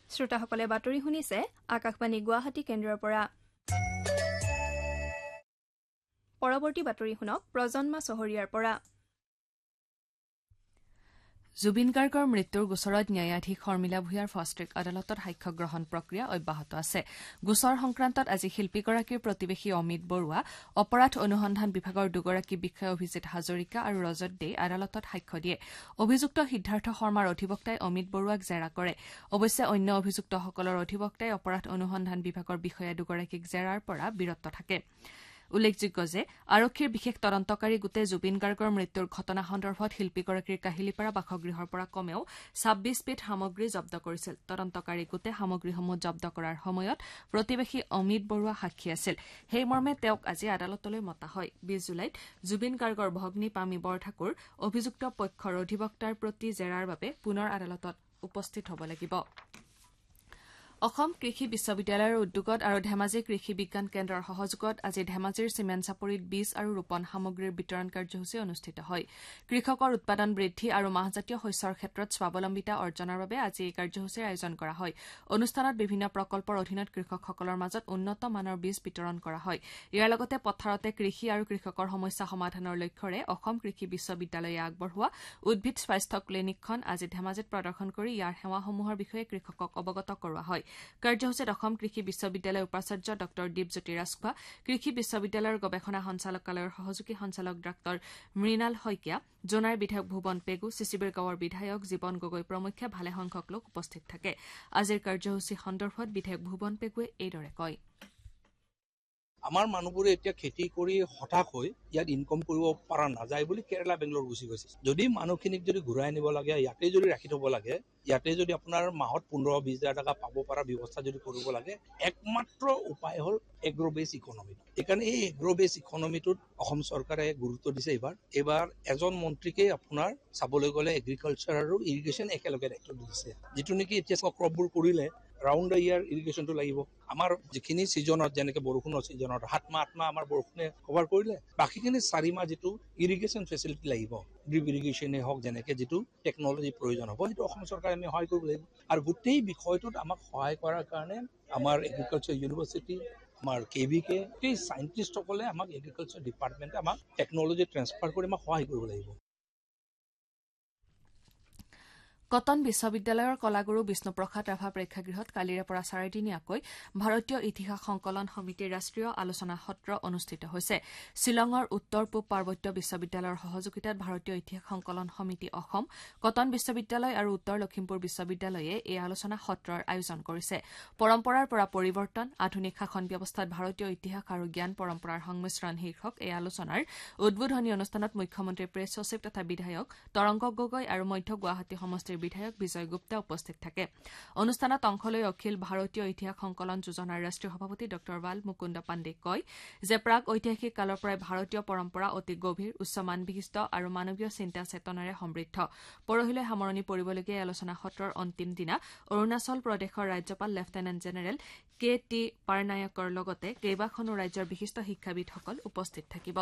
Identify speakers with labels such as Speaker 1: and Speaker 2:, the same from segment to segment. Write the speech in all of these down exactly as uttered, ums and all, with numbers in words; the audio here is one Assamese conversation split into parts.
Speaker 1: শ্ৰোতাসকলে বাতৰি শুনিছে আকাশবাণী গুৱাহাটী কেন্দ্ৰৰ পৰা পৰৱৰ্তী বাতৰি শুনক প্ৰজন্মা চহৰীয়াৰ পৰা
Speaker 2: জুবিন গাৰ্গৰ মৃত্যুৰ গোচৰত ন্যায়াধীশ শৰ্মিলা ভূঞাৰ ফাষ্টট্ৰেক আদালতত সাক্ষ্য গ্ৰহণ প্ৰক্ৰিয়া অব্যাহত আছে গোচৰ সংক্ৰান্তত আজি শিল্পীগৰাকীৰ প্ৰতিবেশী অমিত বৰুৱা অপৰাধ অনুসন্ধান বিভাগৰ দুগৰাকী বিষয়া অভিজিত হাজৰিকা আৰু ৰজত দে আদালতত সাক্ষ্য দিয়ে অভিযুক্ত সিদ্ধাৰ্থ শৰ্মাৰ অধিবক্তাই অমিত বৰুৱাক জেৰা কৰে অৱশ্যে অন্য অভিযুক্তসকলৰ অধিবক্তাই অপৰাধ অনুসন্ধান বিভাগৰ বিষয়া দুগৰাকীক জেৰাৰ পৰা বিৰত থাকে উল্লেখযোগ্য যে আৰক্ষীৰ বিশেষ তদন্তকাৰী গোটে জুবিন গাৰ্গৰ মৃত্যুৰ ঘটনা সন্দৰ্ভত শিল্পীগৰাকীৰ কাহিলীপাৰা বাসগৃহৰ পৰা কমেও ছাব্বিছ বিধ সামগ্ৰী জব্দ কৰিছিল তদন্তকাৰী গোটে সামগ্ৰীসমূহ জব্দ কৰাৰ সময়ত প্ৰতিবেশী অমিত বৰুৱা সাক্ষী আছিল সেইমৰ্মে তেওঁক আজি আদালতলৈ মতা হয় বিশ জুলাইত জুবিন গাৰ্গৰ ভগ্নী পামী বৰঠাকুৰ অভিযুক্ত পক্ষৰ অধিবক্তাৰ প্ৰতি জেৰাৰ বাবে পুনৰ আদালতত উপস্থিত হ'ব লাগিব অসম কৃষি বিশ্ববিদ্যালয়ৰ উদ্যোগত আৰু ধেমাজি কৃষি বিজ্ঞান কেন্দ্ৰৰ সহযোগত আজি ধেমাজিৰ চিমেণ্ট চাপৰিত বীজ আৰু ৰোপণ সামগ্ৰীৰ বিতৰণ কাৰ্যসূচী অনুষ্ঠিত হয় কৃষকৰ উৎপাদন বৃদ্ধি আৰু মাহজাতীয় শস্যৰ ক্ষেত্ৰত স্বাৱলম্বিতা অৰ্জনৰ বাবে আজি এই কাৰ্যসূচীৰ আয়োজন কৰা হয় অনুষ্ঠানত বিভিন্ন প্ৰকল্পৰ অধীনত কৃষকসকলৰ মাজত উন্নত মানৰ বীজ বিতৰণ কৰা হয় ইয়াৰ লগতে পথাৰতে কৃষি আৰু কৃষকৰ সমস্যা সমাধানৰ লক্ষ্যৰে অসম কৃষি বিশ্ববিদ্যালয়ে আগবঢ়োৱা উদ্ভিদ স্বাস্থ্য ক্লিনিকখন আজি ধেমাজিত প্ৰদৰ্শন কৰি ইয়াৰ সেৱাসমূহৰ বিষয়ে কৃষকক অৱগত কৰোৱা হয় কাৰ্যসূচীত অসম কৃষি বিশ্ববিদ্যালয়ৰ উপাচাৰ্য ড দীপজ্যোতি ৰাজখোৱা কৃষি বিশ্ববিদ্যালয়ৰ গৱেষণা সঞ্চালকালয়ৰ সহযোগী সঞ্চালক ডাঃ মৃণাল শইকীয়া জোনাইৰ বিধায়ক ভুৱন পেগু চিচিবিৰ গাঁৱৰ বিধায়ক জীৱন গগৈ প্ৰমুখ্যে ভালেসংখ্যক লোক উপস্থিত থাকে আজিৰ কাৰ্যসূচী সন্দৰ্ভত বিধায়ক ভুৱন পেগুৱে এইদৰে কয়
Speaker 3: আমাৰ মানুহবোৰে এতিয়া খেতি কৰি হঠাৎ হৈ ইয়াত ইনকম কৰিব পৰা নাযায় বুলি কেৰালা বেংগলোৰ গুচি গৈছে যদি মানুহখিনিক যদি ঘূৰাই আনিব লাগে ইয়াতে যদি ৰাখি থব লাগে ইয়াতে যদি আপোনাৰ মাহত পোন্ধৰ বিশ হাজাৰ টকা পাব পৰা ব্যৱস্থা যদি কৰিব লাগে একমাত্ৰ উপায় হ'ল এগ্ৰ বেছ ইকনমি সেইকাৰণে এই এগ্ৰ বেছ ইকনমিটোত অসম চৰকাৰে গুৰুত্ব দিছে এইবাৰ এইবাৰ এজন মন্ত্ৰীকে আপোনাৰ চাবলৈ গ'লে এগ্ৰিকালচাৰ আৰু ইৰিগেশ্যন একেলগে দায়িত্ব দিছে যিটো নেকি এতিয়া ক্ৰপবোৰ কৰিলে ৰাউণ্ড দ্য ইয়াৰ ইৰিগেশ্যনটো লাগিব আমাৰ যিখিনি ছিজনত যেনেকে বৰষুণৰ ছিজনত সাত মাহ আঠ মাহ আমাৰ বৰষুণে কভাৰ কৰিলে বাকীখিনি চাৰি মাহ যিটো ইৰিগেশ্যন ফেচিলিটি লাগিব ড্ৰিপ ইৰিগেশ্যনে হওক যেনেকে যিটো টেকনলজি প্ৰয়োজন হ'ব সেইটো অসম চৰকাৰে আমি সহায় কৰিব লাগিব আৰু গোটেই বিষয়টোত আমাক সহায় কৰাৰ কাৰণে আমাৰ এগ্ৰিকালচাৰ ইউনিভাৰ্চিটি আমাৰ কে ভি কে গোটেই চাইণ্টিষ্টসকলে আমাক এগ্ৰিকালচাৰ ডিপাৰ্টমেণ্টে আমাক টেকনলজি ট্ৰেন্সফাৰ কৰি আমাক সহায় কৰিব লাগিব
Speaker 2: কটন বিশ্ববিদ্যালয়ৰ কলাগুৰু বিষ্ণুপ্ৰসাদ ৰাভা প্ৰেক্ষাগৃহত কালিৰে পৰা চাৰিদিনীয়াকৈ ভাৰতীয় ইতিহাস সংকলন সমিতিৰ ৰাষ্ট্ৰীয় আলোচনা সত্ৰ অনুষ্ঠিত হৈছে শ্বিলঙৰ উত্তৰ পূব পাৰ্বত্য বিশ্ববিদ্যালয়ৰ সহযোগিতাত ভাৰতীয় ইতিহাস সংকলন সমিতি অসম কটন বিশ্ববিদ্যালয় আৰু উত্তৰ লখিমপুৰ বিশ্ববিদ্যালয়ে এই আলোচনা সত্ৰৰ আয়োজন কৰিছে পৰম্পৰাৰ পৰা পৰিৱৰ্তন আধুনিক শাসন ব্যৱস্থাত ভাৰতীয় ইতিহাস আৰু জ্ঞান পৰম্পৰাৰ সংমিশ্ৰণ শীৰ্ষক এই আলোচনাৰ উদ্বোধনী অনুষ্ঠানত মুখ্যমন্ত্ৰী প্ৰেছ সচিব তথা বিধায়ক তৰংগ গগৈ আৰু মধ্য গুৱাহাটী সমষ্টিৰ বিধায়ক বিজয় গুপ্তা উপস্থিত থাকে অনুষ্ঠানত অংশ লৈ অখিল ভাৰতীয় ইতিহাস সংকলন যোজনাৰ ৰাষ্ট্ৰীয় সভাপতি ড ৱাল মুকুন্দ পাণ্ডে কয় যে প্ৰাক ঐতিহাসিক কালৰ পৰাই ভাৰতীয় পৰম্পৰা অতি গভীৰ উচ্চ মানবিশিষ্ট আৰু মানৱীয় চিন্তা চেতনাৰে সমৃদ্ধ পৰহিলৈ সামৰণি পৰিবলগীয়া এই আলোচনা সত্ৰৰ অন্তিম দিনা অৰুণাচল প্ৰদেশৰ ৰাজ্যপাল লেফটেনেণ্ট জেনেৰেল কে টি পাৰনায়কৰ লগতে কেইবাখনো ৰাজ্যৰ বিশিষ্ট শিক্ষাবিদসকল উপস্থিত থাকিব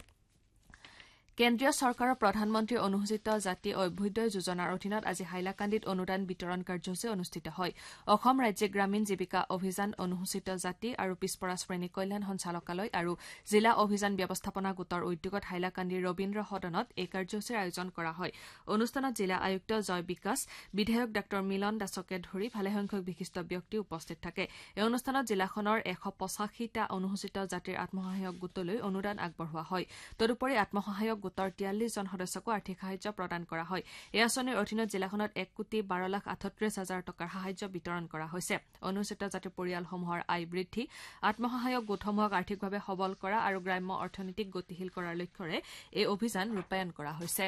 Speaker 2: কেন্দ্ৰীয় চৰকাৰৰ প্ৰধানমন্ত্ৰী অনুসূচিত জাতি অভ্যুদয় যোজনাৰ অধীনত আজি হাইলাকান্দিত অনুদান বিতৰণ কাৰ্যসূচী অনুষ্ঠিত হয় অসম ৰাজ্যিক গ্ৰামীণ জীৱিকা অভিযান অনুসূচিত জাতি আৰু পিছপৰা শ্ৰেণী কল্যাণ সঞ্চালকালয় আৰু জিলা অভিযান ব্যৱস্থাপনা গোটৰ উদ্যোগত হাইলাকান্দিৰ ৰবীন্দ্ৰ সদনত এই কাৰ্যসূচীৰ আয়োজন কৰা হয় অনুষ্ঠানত জিলা আয়ুক্ত জয় বিকাশ বিধায়ক ডাঃ মিলন দাসকে ধৰি ভালেসংখ্যক বিশিষ্ট ব্যক্তি উপস্থিত থাকে এই অনুষ্ঠানত জিলাখনৰ এশ পঁচাশীটা অনুসূচিত জাতিৰ আত্মসহায়ক গোটলৈ অনুদান আগবঢ়োৱা হয় তদুপৰি আত্মসহায়ক গোটৰ তিয়াল্লিছ জন সদস্যকো আৰ্থিক সাহায্য প্ৰদান কৰা হয় এই আঁচনিৰ অধীনত জিলাখনত এক কোটি বাৰ লাখ আঠত্ৰিশ হাজাৰ টকাৰ সাহায্য বিতৰণ কৰা হৈছে অনুসূচিত জাতিৰ পৰিয়ালসমূহৰ আয় বৃদ্ধি আত্মসহায়ক গোটসমূহক আৰ্থিকভাৱে সবল কৰা আৰু গ্ৰাম্য অৰ্থনীতিক গতিশীল কৰাৰ লক্ষ্যৰে এই অভিযান ৰূপায়ণ কৰা হৈছে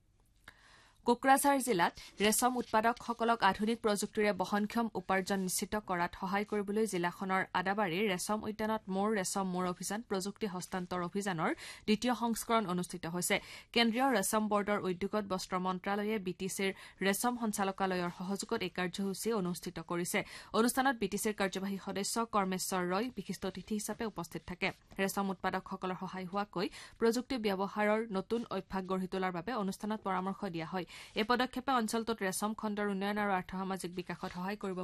Speaker 2: কোকৰাঝাৰ জিলাত ৰেচম উৎপাদকসকলক আধুনিক প্ৰযুক্তিৰে বহনক্ষম উপাৰ্জন নিশ্চিত কৰাত সহায় কৰিবলৈ জিলাখনৰ আদাবাৰীৰ ৰেচম উদ্যানত মোৰ ৰেচম মোৰ অভিযান প্ৰযুক্তি হস্তান্তৰ অভিযানৰ দ্বিতীয় সংস্কৰণ অনুষ্ঠিত হৈছে কেন্দ্ৰীয় ৰেচম বৰ্ডৰ উদ্যোগত বস্ত্ৰ মন্ত্ৰালয়ে বি টি চিৰ ৰেচম সঞ্চালকালয়ৰ সহযোগত এই কাৰ্যসূচী অনুষ্ঠিত কৰিছে অনুষ্ঠানত বি টি চিৰ কাৰ্যবাহী সদস্য কৰ্মেশ্বৰ ৰয় বিশিষ্ট অতিথি হিচাপে উপস্থিত থাকে ৰেচম উৎপাদকসকলৰ সহায় হোৱাকৈ প্ৰযুক্তি ব্যৱহাৰৰ নতুন অভ্যাস গঢ়ি তোলাৰ বাবে অনুষ্ঠানত পৰামৰ্শ দিয়া হয় এই পদক্ষেপে অঞ্চলটোত ৰেচম খণ্ডৰ উন্নয়ন আৰু আৰ্থসামাজিক বিকাশত সহায় কৰিব